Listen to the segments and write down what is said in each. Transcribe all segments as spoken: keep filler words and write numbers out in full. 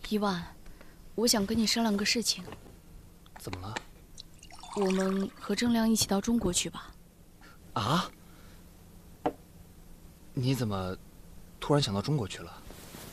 伊万，我想跟你商量个事情。 怎么了？ 我们和郑亮一起到中国去吧。 啊？你怎么突然想到中国去了？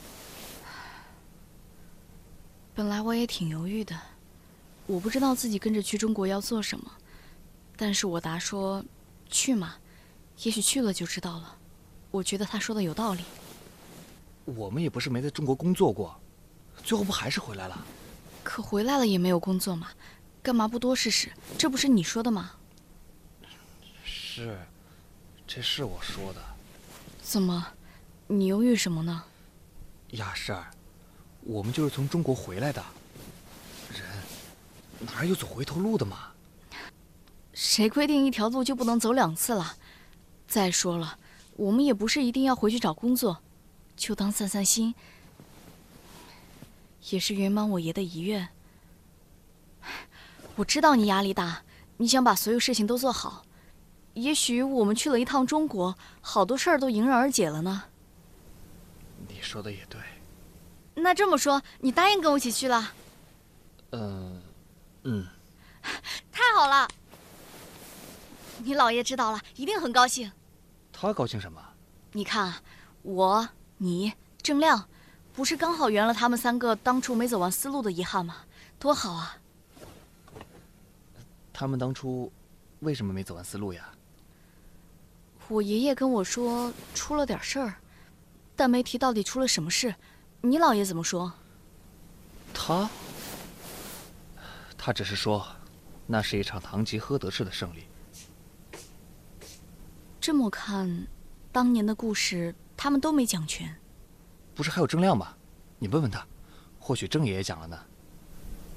本来我也挺犹豫的，我不知道自己跟着去中国要做什么，但是我答说，去嘛，也许去了就知道了。我觉得他说的有道理。 我们也不是没在中国工作过，最后不还是回来了？ 可回来了也没有工作嘛，干嘛不多试试？这不是你说的吗？ 是，这是我说的。 怎么，你犹豫什么呢？ 雅诗儿，我们就是从中国回来的，人哪有走回头路的嘛？ 谁规定一条路就不能走两次了？再说了，我们也不是一定要回去找工作，就当散散心，也是圆满我爷的遗愿。我知道你压力大，你想把所有事情都做好。也许我们去了一趟中国，好多事儿都迎刃而解了呢。 你说的也对。 那这么说，你答应跟我一起去了？ 嗯，嗯。 太好了！你姥爷知道了，一定很高兴。 他高兴什么？ 你看啊，我、你、郑亮，不是刚好圆了他们三个当初没走完丝路的遗憾吗？多好啊！ 他们当初为什么没走完丝路呀？ 我爷爷跟我说出了点事儿，但没提到底出了什么事。你姥爷怎么说？ 他？他只是说，那是一场堂吉诃德式的胜利。 这么看，当年的故事他们都没讲全。 不是还有郑亮吗？你问问他，或许郑爷爷讲了呢。